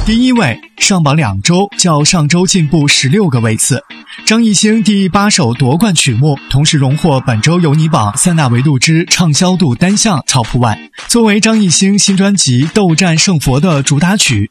第1位，上榜2周，较上周进步16个位次。张艺兴第8首夺冠曲目，同时荣获本周有你榜3大维度之畅销度单项 Top 1。作为张艺兴新专辑《斗战胜佛》的主打曲，